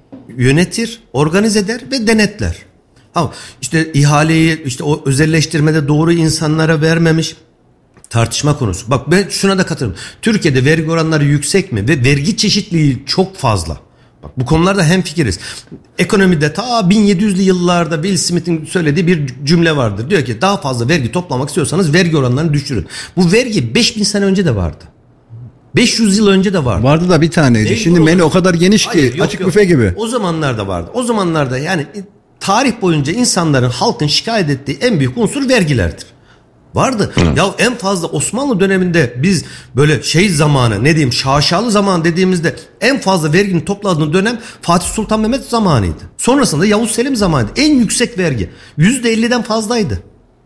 yönetir, organize eder ve denetler. Ama işte ihaleyi işte o özelleştirmede doğru insanlara vermemiş. Tartışma konusu. Bak ben şuna da katılıyorum. Türkiye'de vergi oranları yüksek mi ve vergi çeşitliliği çok fazla. Bak bu konularda hemfikiriz. Ekonomide ta bin yedi yüzlü yıllarda Bill Smith'in söylediği bir cümle vardır. Diyor ki daha fazla vergi toplamak istiyorsanız vergi oranlarını düşürün. Bu vergi beş bin sene önce de vardı. beş yüz yıl önce de vardı. Vardı da bir taneydi. Vergi Şimdi menü o kadar geniş ki Hayır, yok, açık yok. büfe gibi. O zamanlarda vardı. O zamanlarda yani tarih boyunca insanların, halkın şikayet ettiği en büyük unsur vergilerdir. Vardı. Hı. Ya en fazla Osmanlı döneminde biz böyle şey zamanı, ne diyeyim, şaşalı zaman dediğimizde en fazla verginin topladığın dönem Fatih Sultan Mehmet zamanıydı. Sonrasında Yavuz Selim zamanıydı. En yüksek vergi yüzde elliden fazlaydı.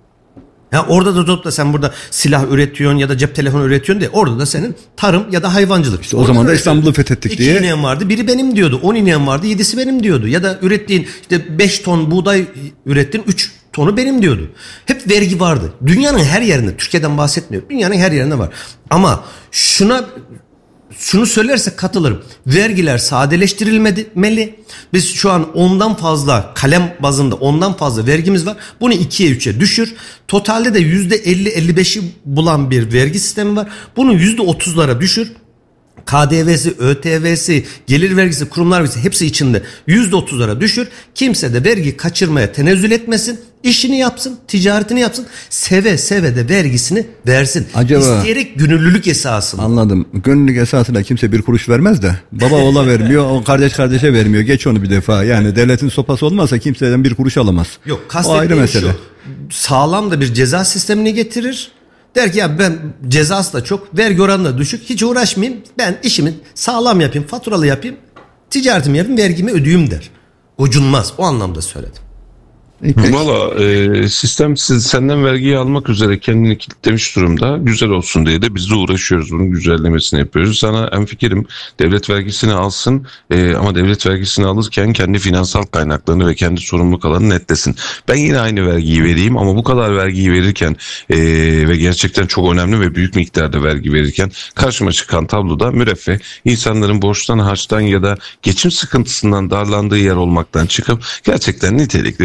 Ya orada da tutup da sen burada silah üretiyorsun ya da cep telefonu üretiyorsun diye, orada da senin tarım ya da hayvancılık. İşte o zaman da İstanbul'u fethettik diye. İki ineğim vardı, biri benim diyordu. On ineğim vardı, yedisi benim diyordu. Ya da ürettiğin işte beş ton buğday ürettin, üç tonu benim diyordu. Hep vergi vardı. Dünyanın her yerinde, Türkiye'den bahsetmiyorum. Dünyanın her yerinde var. Ama şuna şunu söylersek katılırım. Vergiler sadeleştirilmeli. Biz şu an ondan fazla kalem bazında ondan fazla vergimiz var. Bunu ikiye üçe düşür. Totalde de yüzde elli elli beşi bulan bir vergi sistemi var. Bunu yüzde otuzlara düşür. K D V'si, ÖTV'si, gelir vergisi, kurumlar vergisi hepsi içinde yüzde otuzlara düşür. Kimse de vergi kaçırmaya tenezzül etmesin. İşini yapsın, ticaretini yapsın. Seve seve de vergisini versin. Acaba, İsteyerek gönüllülük esasını. Anladım. Gönüllülük esasına kimse bir kuruş vermez de. Baba oğla vermiyor, o kardeş kardeşe vermiyor. Geç onu bir defa. Yani devletin sopası olmazsa kimseden bir kuruş alamaz. Yok, o ayrı mesele. Şu, sağlam da bir ceza sistemini getirir. Der ki ya ben cezası da çok, vergi oranı da düşük, hiç uğraşmayayım, ben işimi sağlam yapayım, faturalı yapayım, ticaretimi yapayım, vergimi ödeyeyim der. Gocunmaz, o anlamda söyledim. Valla e, sistem siz, senden vergiyi almak üzere kendini kilitlemiş durumda. Güzel olsun diye de biz de uğraşıyoruz. Bunun güzellemesini yapıyoruz. Sana en fikrim devlet vergisini alsın e, ama devlet vergisini alırken kendi finansal kaynaklarını ve kendi sorumluluk alanını netlesin. Ben yine aynı vergiyi vereyim ama bu kadar vergiyi verirken e, ve gerçekten çok önemli ve büyük miktarda vergi verirken karşıma çıkan tabloda müreffeh insanların borçtan, harçtan ya da geçim sıkıntısından darlandığı yer olmaktan çıkıp gerçekten nitelikli, doğru düzgün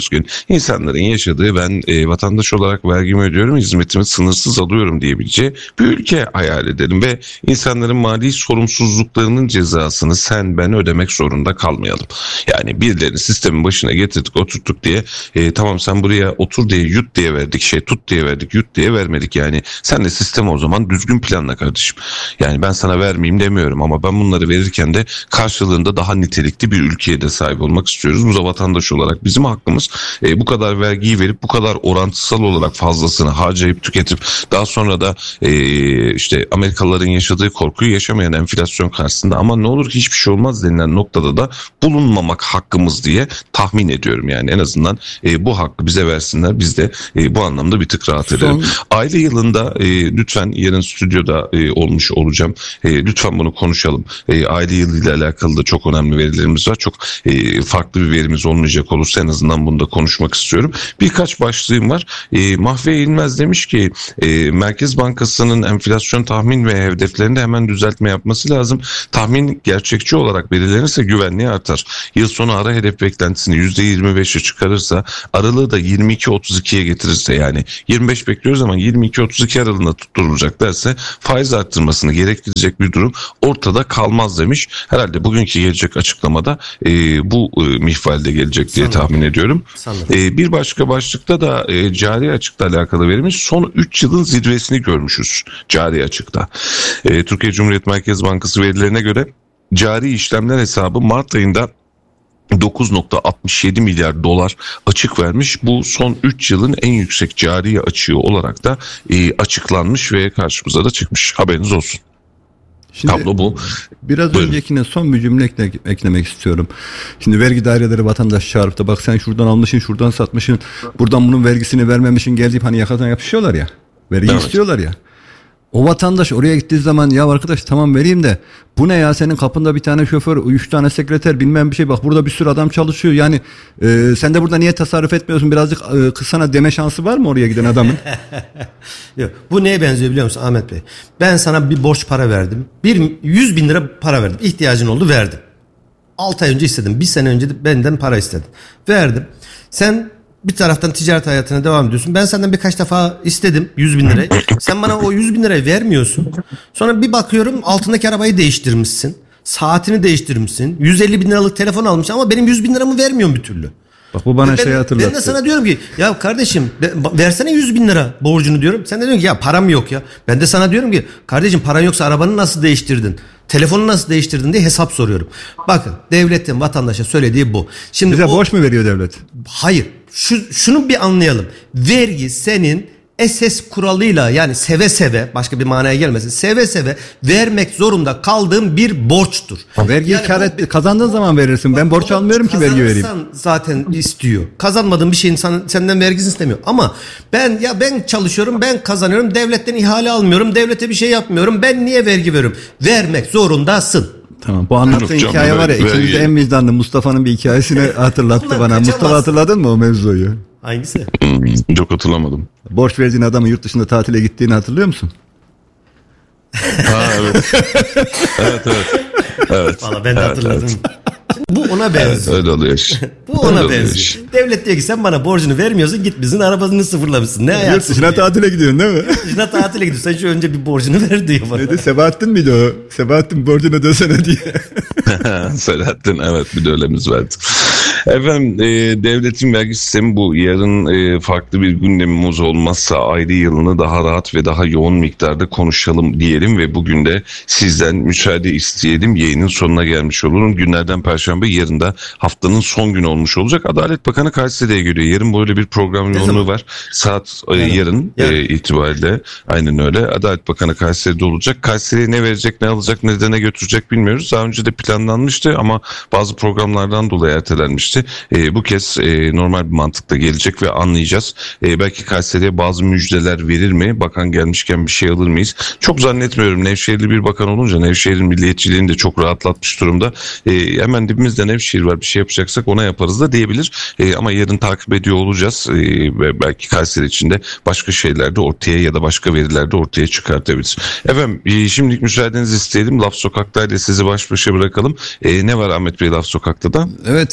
düzgün insanların yaşadığı, ben e, vatandaş olarak vergimi ödüyorum, hizmetimi sınırsız alıyorum diyebileceği bir ülke hayal edelim ve insanların mali sorumsuzluklarının cezasını sen ben ödemek zorunda kalmayalım. Yani birilerini sistemin başına getirdik, oturttuk diye e, tamam sen buraya otur diye, yut diye verdik, şey tut diye verdik, yut diye vermedik. Yani sen de sistemi o zaman düzgün planla kardeşim. Yani ben sana vermeyeyim demiyorum ama ben bunları verirken de karşılığında daha nitelikli bir ülkeye de sahip olmak istiyoruz. Bu da vatandaş olarak bizim hakkımız. E, bu kadar vergiyi verip bu kadar orantısal olarak fazlasını harcayıp tüketip daha sonra da e, işte Amerikalıların yaşadığı korkuyu yaşamayan enflasyon karşısında ama ne olur ki hiçbir şey olmaz denilen noktada da bulunmamak hakkımız diye tahmin ediyorum. Yani en azından e, bu hakkı bize versinler, biz de e, bu anlamda bir tık rahat edelim. Son... Aile yılında e, lütfen yarın stüdyoda e, olmuş olacağım. E, lütfen bunu konuşalım. E, aile yılıyla alakalı da çok önemli verilerimiz var. Çok e, farklı bir verimiz olmayacak olursa en azından bunu da konuşmak istiyorum. Birkaç başlığım var. E, Mahfiye İlmez demiş ki e, Merkez Bankası'nın enflasyon tahmin ve hedeflerinde hemen düzeltme yapması lazım. Tahmin gerçekçi olarak belirlenirse güvenliği artar. Yıl sonu ara hedef beklentisini yüzde yirmi beşe çıkarırsa, aralığı da yirmi iki otuz ikiye getirirse, yani yirmi beş bekliyoruz ama yirmi iki otuz iki aralığında tutturulacak derse faiz arttırmasını gerektirecek bir durum ortada kalmaz demiş. Herhalde bugünkü gelecek açıklamada e, bu e, mihvalde gelecek diye tahmin ediyorum. E, bir başka başlıkta da e, cari açıkla alakalı verimiz son üç yılın zirvesini görmüşüz cari açıkta. E, Türkiye Cumhuriyet Merkez Bankası verilerine göre cari işlemler hesabı Mart ayında dokuz virgül altmış yedi milyar dolar açık vermiş. Bu son üç yılın en yüksek cari açığı olarak da e, açıklanmış ve karşımıza da çıkmış. Haberiniz olsun. Şimdi, tablo bu. Biraz Buyurun. Öncekine son bir cümle ekle, eklemek istiyorum. Şimdi vergi daireleri vatandaş çağırıp da bak sen şuradan almışsın, şuradan satmışsın, buradan bunun vergisini vermemişsin, geldiğip hani yakadan yapışıyorlar ya. Vergi evet. istiyorlar ya. O vatandaş oraya gittiği zaman ya arkadaş tamam vereyim de bu ne ya, senin kapında bir tane şoför, üç tane sekreter, bilmem bir şey, bak burada bir sürü adam çalışıyor. Yani e, sen de burada niye tasarruf etmiyorsun, birazcık e, kısana deme şansı var mı oraya giden adamın? Yok, bu neye benziyor biliyor musun Ahmet Bey? Ben sana bir borç para verdim. Bir yüz bin lira para verdim. İhtiyacın oldu, verdim. altı ay önce istedim. Bir sene önce de benden para istedin. Verdim. Sen bir taraftan ticaret hayatına devam ediyorsun. Ben senden birkaç defa istedim yüz bin lirayı. Sen bana o yüz bin lirayı vermiyorsun. Sonra bir bakıyorum altındaki arabayı değiştirmişsin. Saatini değiştirmişsin. yüz elli bin liralık telefon almışsın ama benim yüz bin liramı vermiyorsun bir türlü. Bak bu bana ben, şey hatırlattı. Ben de sana diyorum ki ya kardeşim versene yüz bin lira borcunu diyorum. Sen de diyorsun ki ya param yok ya. Ben de sana diyorum ki kardeşim paran yoksa arabanı nasıl değiştirdin? Telefonu nasıl değiştirdin diye hesap soruyorum. Bakın devletin vatandaşa söylediği bu. Şimdi bize o, borç mu veriyor devlet? Hayır. Şu, şunu bir anlayalım. Vergi senin esas kuralıyla, yani seve seve, başka bir manaya gelmesin, seve seve vermek zorunda kaldığın bir borçtur. Vergiyi yani kar et, kazandığın zaman verirsin. Ben borç almıyorum ki vergi vereyim. Zaten istiyor. Kazanmadığın bir şeyin senden vergisini istemiyor. Ama ben ya ben çalışıyorum, ben kazanıyorum, devletten ihale almıyorum, devlete bir şey yapmıyorum. Ben niye vergi veriyorum? Vermek zorundasın. Tamam, bu anlattığın hikaye canım, var ya, ikimiz de en vicdanlı Mustafa'nın bir hikayesini hatırlattı bana. Mustafa hatırladın mı o mevzuyu? Hangisi? Hmm, çok hatırlamadım. Borç verdiğin adamın yurt dışında tatile gittiğini hatırlıyor musun? Ha evet. evet evet. Evet. Valla ben de evet, hatırladım. Evet. Bu ona benziyor. Evet, öyle oluyor. Bu ona öyle benziyor. Devlet diyor ki sen bana borcunu vermiyorsun, gitmişsin arabanı sıfırlamışsın. Ne yurt dışına tatile gidiyorsun değil mi? Yurt dışına tatile gidiyorsun. Sen şu önce bir borcunu ver diyor bana. Neydi? Sebahattin miydi o? Sebahattin borcunu ödesene diye. Selahattin, evet, bir de öylemiz vardı. Efendim e, devletin vergi sistemi bu. Yarın e, farklı bir gündemimiz olmazsa ayrı yılını daha rahat ve daha yoğun miktarda konuşalım diyelim ve bugün de sizden müsaade isteyelim. Yayının sonuna gelmiş olurum. Günlerden Perşembe, yarın da haftanın son günü olmuş olacak. Adalet Bakanı Kayseri'ye geliyor. Yarın böyle bir program yoğunluğu var. Saat e, yarın, yarın, yarın. E, itibariyle aynen öyle. Adalet Bakanı Kayseri'de olacak. Kayseri'ye ne verecek, ne alacak, nedene götürecek bilmiyoruz. Daha önce de planlanmıştı ama bazı programlardan dolayı ertelenmişti. E, bu kez e, normal bir mantıkla gelecek ve anlayacağız. E, belki Kayseri'ye bazı müjdeler verir mi? Bakan gelmişken bir şey alır mıyız? Çok zannetmiyorum. Nevşehirli bir bakan olunca Nevşehir'in milliyetçiliğini de çok rahatlatmış durumda. E, hemen dibimizde Nevşehir var, bir şey yapacaksak ona yaparız da diyebilir. E, ama yarın takip ediyor olacağız. E, ve belki Kayseri içinde başka şeyler de ortaya ya da başka veriler de ortaya çıkartabilir. Efendim e, şimdilik müsaadenizi isteyelim. Laf Sokak'ta ile sizi baş başa bırakalım. E, ne var Ahmet Bey Laf Sokak'ta da? Evet, yine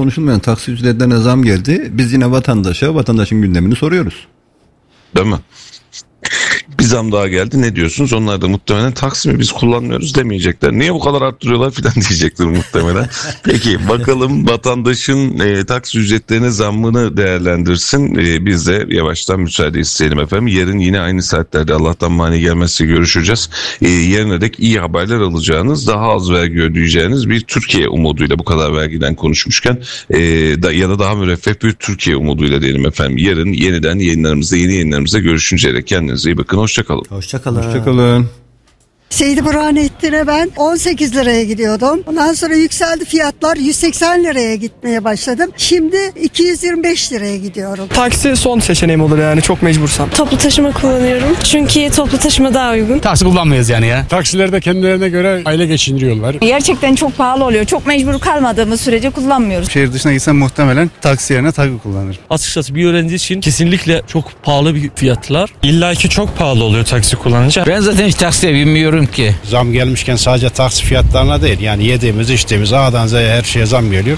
konuşulmayan taksi ücretlerine zam geldi. Biz yine vatandaşa, vatandaşın gündemini soruyoruz. Değil mi? Bir zam daha geldi, ne diyorsunuz? Onlar da muhtemelen Taksim'i biz kullanmıyoruz demeyecekler. Niye bu kadar arttırıyorlar filan diyecekler muhtemelen. Peki bakalım vatandaşın e, taksi ücretlerine zammını değerlendirsin. E, biz de yavaştan müsaade isteyelim efendim. Yarın yine aynı saatlerde Allah'tan mani gelmezse görüşeceğiz. E, yarına dek iyi haberler alacağınız, daha az vergi ödeyeceğiniz bir Türkiye umuduyla, bu kadar vergiden konuşmuşken e, da, ya da daha müreffeh bir Türkiye umuduyla diyelim efendim. Yarın yeniden yayınlarımızda, yeni yayınlarımızda görüşünceye dek kendinize iyi bakın. Hoşçakalın. Hoşçakalın. Hoşçakalın. Seydi Burhanettin'e ben on sekiz liraya gidiyordum. Ondan sonra yükseldi fiyatlar, yüz seksen liraya gitmeye başladım. Şimdi iki yüz yirmi beş liraya gidiyorum. Taksi son seçeneğim olur yani, çok mecbursam. Toplu taşıma kullanıyorum. Çünkü toplu taşıma daha uygun. Taksi kullanmayız yani ya. Taksilerde kendilerine göre aile geçindiriyorlar. Gerçekten çok pahalı oluyor. Çok mecbur kalmadığımız sürece kullanmıyoruz. Şehir dışına gitsem muhtemelen taksi yerine taksi kullanırım. Açıkçası bir öğrenci için kesinlikle çok pahalı bir fiyatlar. İlla ki çok pahalı oluyor taksi kullanınca. Ben zaten hiç taksiye binmiyorum ki. Zam gelmişken sadece taksi fiyatlarına değil, yani yediğimiz içtiğimiz A'dan Z'ye her şeye zam geliyor.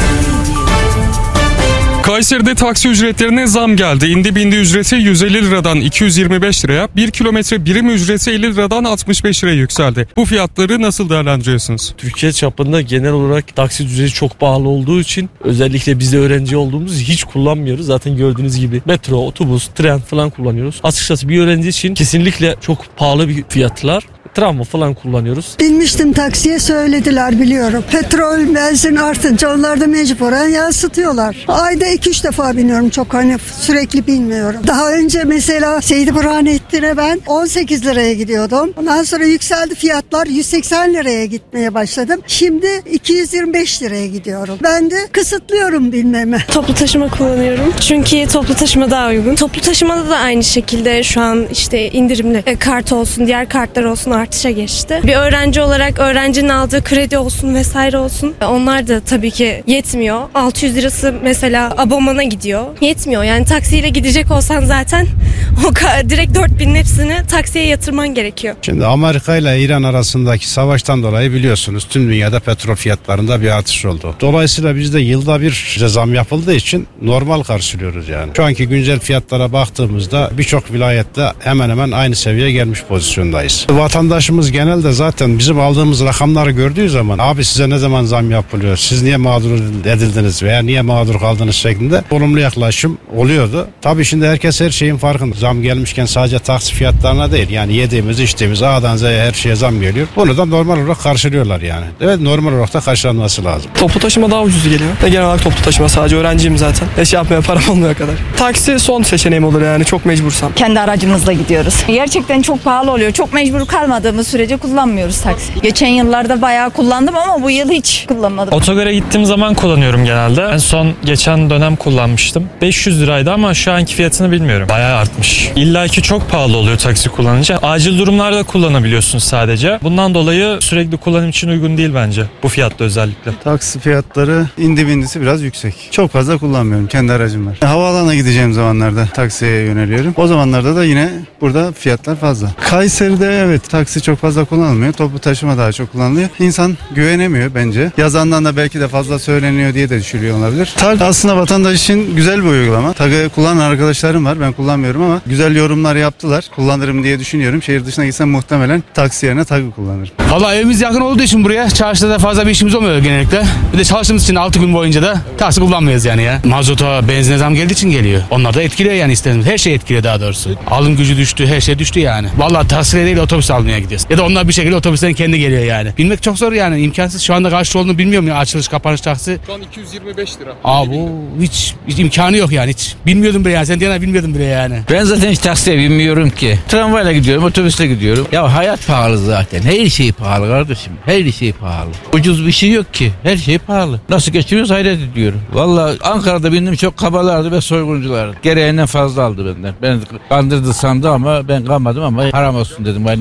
Kayseri'de taksi ücretlerine zam geldi. İndi bindi ücreti yüz elli liradan iki yüz yirmi beş liraya, bir kilometre birim ücreti elli liradan altmış beş liraya yükseldi. Bu fiyatları nasıl değerlendiriyorsunuz? Türkiye çapında genel olarak taksi ücreti çok pahalı olduğu için özellikle biz de öğrenci olduğumuz hiç kullanmıyoruz. Zaten gördüğünüz gibi metro, otobüs, tren falan kullanıyoruz. Açıkçası bir öğrenci için kesinlikle çok pahalı bir fiyatlar. Tramvay falan kullanıyoruz. Binmiştim taksiye, söylediler, biliyorum. Petrol, benzin artınca onlar da mecburen yansıtıyorlar. Ayda iki üç defa biniyorum, çok hani sürekli binmiyorum. Daha önce mesela Seydi Burhanettin'e ben on sekiz liraya gidiyordum. Ondan sonra yükseldi fiyatlar, yüz seksen liraya gitmeye başladım. Şimdi iki yüz yirmi beş liraya gidiyorum. Ben de kısıtlıyorum binmemi. Toplu taşıma kullanıyorum. Çünkü toplu taşıma daha uygun. Toplu taşımada da aynı şekilde şu an işte indirimli e, kart olsun, diğer kartlar olsun artışa geçti. Bir öğrenci olarak öğrencinin aldığı kredi olsun vesaire olsun. Onlar da tabii ki yetmiyor. altı yüz lirası mesela abonmana gidiyor. Yetmiyor. Yani taksiyle gidecek olsan zaten o kadar, direkt dört binin hepsini taksiye yatırman gerekiyor. Şimdi Amerika ile İran arasındaki savaştan dolayı biliyorsunuz tüm dünyada petrol fiyatlarında bir artış oldu. Dolayısıyla bizde yılda bir zam yapıldığı için normal karşılıyoruz yani. Şu anki güncel fiyatlara baktığımızda birçok vilayette hemen hemen aynı seviyeye gelmiş pozisyondayız. Vatandaşımız genelde zaten bizim aldığımız rakamları gördüğü zaman abi size ne zaman zam yapılıyor, siz niye mağdur edildiniz veya niye mağdur kaldınız şeklinde olumlu yaklaşım oluyordu. Tabii şimdi herkes her şeyin farkında. Zam gelmişken sadece taksi fiyatlarına değil, yani yediğimiz içtiğimiz A'dan Z'ye her şeye zam geliyor. Bunu da normal olarak karşılıyorlar yani. Evet, normal olarak da karşılanması lazım. Toplu taşıma daha ucuz geliyor. Ve genel olarak toplu taşıma, sadece öğrenciyim zaten. Eş yapmaya param olmuyor kadar. Taksi son seçeneğim olur yani, çok mecbursam. Kendi aracımızla gidiyoruz. Gerçekten çok pahalı oluyor. Çok mecbur kalmadığımız sürece kullanmıyoruz taksi. Geçen yıllarda bayağı kullandım ama bu yıl hiç kullanmadım. Otogara gittiğim zaman kullanıyorum genelde. En son geçen dönem kullanmıştım. beş yüz liraydı ama şu anki fiyatını bilmiyorum. Bayağı artmış. İlla ki çok pahalı oluyor taksi kullanınca. Acil durumlarda kullanabiliyorsunuz sadece. Bundan dolayı sürekli kullanım için uygun değil bence. Bu fiyatta özellikle. Taksi fiyatları indi bindisi biraz yüksek. Çok fazla kullanmıyorum. Kendi aracım var. Havaalanına gideceğim zamanlarda taksiye yöneliyorum. O zamanlarda da yine burada fiyatlar fazla. Kayseri'de evet taksi çok fazla kullanılmıyor. Toplu taşıma daha çok kullanılıyor. İnsan güvenemiyor bence. Yazandan da belki de fazla söyleniyor diye de düşünüyor olabilir. Tag aslında vatandaş için güzel bir uygulama. Tag'ı kullanan arkadaşlarım var. Ben kullanmıyorum ama güzel yorumlar yaptılar. Kullanırım diye düşünüyorum. Şehir dışına gitsem muhtemelen taksi yerine Tag'ı kullanırım. Valla evimiz yakın olduğu için buraya çarşıda da fazla bir işimiz olmuyor genellikle. Bir de çalıştığımız için altı gün boyunca da taksi kullanmıyoruz yani ya. Mazota, benzine zam geldiği için geliyor. Onlar da etkiliyor yani istediğimiz. Her şey etkiliyor daha doğrusu. Alım gücü düştü, her şey düştü yani. Valla taksiyle değil otobüs almaya gidiyoruz. Ya da onlar bir şekilde otobüsten kendi geliyor yani. Bilmek çok zor yani, imkansız. Şu anda kaç olduğunu bilmiyorum ya, açılış kapanış taksi. Şu an iki yüz yirmi beş lira. Aa bu hiç, hiç imkanı yok yani hiç. Bilmiyordum bile yani, sen diyen bilmiyordum bile yani. Ben zaten hiç taksiye binmiyorum ki. Tramvayla gidiyorum, otobüsle gidiyorum. Ya hayat pahalı zaten. Her şey pahalı kardeşim. Her şey pahalı. Ucuz bir şey yok ki. Her şey pahalı. Nasıl geçiriyoruz hayret ediyorum. Vallahi Ankara'da bindim, çok kabalardı ve soygunculardı. Gereğinden fazla aldı benden. Ben kandırdı sandı ama ben kanmadım ama haram olsun dedim. Ben neydi? O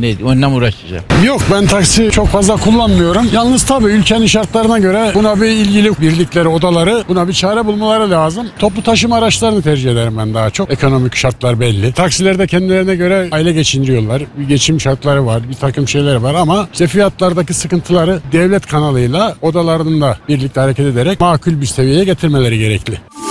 onunla mı uğraşacağım? Yok, ben taksi çok fazla kullanmıyorum. Yalnız tabii ülkenin şartlarına göre buna bir ilgili birlikleri, odaları buna bir çare bulmaları lazım. Toplu taşıma araçlarını tercih ederim ben daha çok. Ekonomik şartlar belli. Taksilerde kendilerine göre aile geçindiriyorlar. Bir geçim şartları var, bir takım şeyler var ama işte fiyatlardaki sıkıntıları devlet kanalıyla odalarında birlikte hareket ederek makul bir seviyeye getirmeleri gerekli.